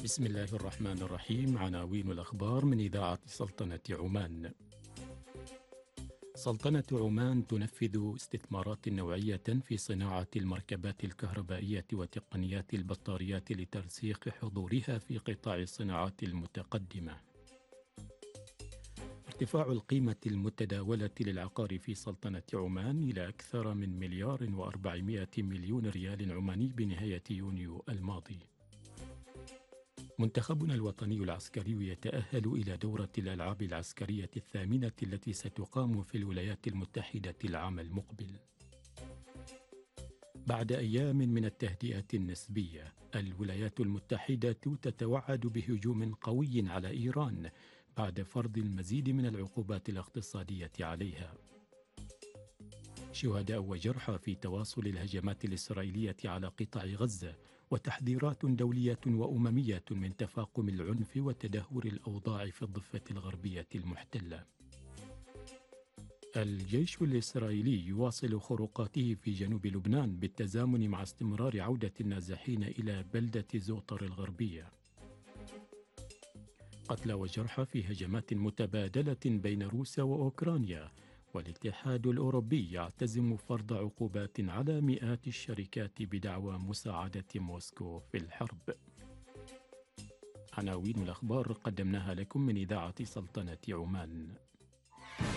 بسم الله الرحمن الرحيم. عناوين الأخبار من إذاعة سلطنة عمان. سلطنة عمان تنفذ استثمارات نوعية في صناعة المركبات الكهربائية وتقنيات البطاريات لترسيخ حضورها في قطاع الصناعات المتقدمة. ارتفاع القيمة المتداولة للعقار في سلطنة عمان إلى أكثر من 1,400,000,000 ريال عماني بنهاية يونيو الماضي. منتخبنا الوطني العسكري يتأهل إلى دورة الألعاب العسكرية الثامنة التي ستقام في الولايات المتحدة العام المقبل. بعد أيام من التهدئة النسبية، الولايات المتحدة تتوعد بهجوم قوي على إيران بعد فرض المزيد من العقوبات الاقتصادية عليها. شهداء وجرحى في تواصل الهجمات الإسرائيلية على قطاع غزة، وتحذيرات دولية وأممية من تفاقم العنف وتدهور الأوضاع في الضفة الغربية المحتلة. الجيش الإسرائيلي يواصل خروقاته في جنوب لبنان بالتزامن مع استمرار عودة النازحين إلى بلدة زوطر الغربية. قتلى وجرحى في هجمات متبادلة بين روسيا وأوكرانيا، والاتحاد الأوروبي يعتزم فرض عقوبات على مئات الشركات بدعوى مساعدة موسكو في الحرب. عناوين الأخبار قدمناها لكم من إذاعة سلطنة عمان.